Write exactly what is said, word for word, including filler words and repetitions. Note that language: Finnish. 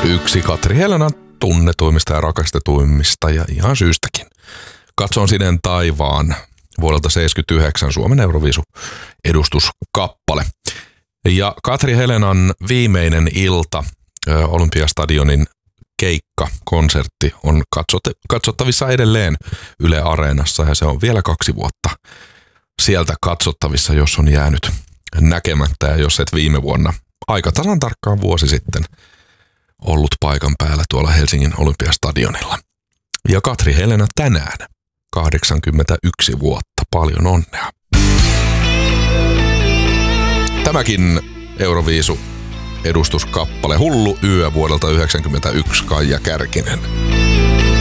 Yksi Katri Helenan tunnetuimmista ja rakastetuimmista ja ihan syystäkin. Katson sineen taivaan vuodelta seitsemänkymmentäyhdeksän Suomen Euroviisu-edustuskappale. Ja Katri Helenan viimeinen ilta Olympiastadionin keikka, konsertti on katsot- katsottavissa edelleen Yle Areenassa ja se on vielä kaksi vuotta sieltä katsottavissa, jos on jäänyt näkemättä ja jos et viime vuonna aika tasan tarkkaan vuosi sitten ollut paikan päällä tuolla Helsingin Olympiastadionilla. Ja Katri Helena tänään, kahdeksankymmentäyksi vuotta, paljon onnea. Tämäkin Euroviisu-edustuskappale Hullu yö vuodelta yhdeksänkymmentäyksi, Kaija Kärkinen.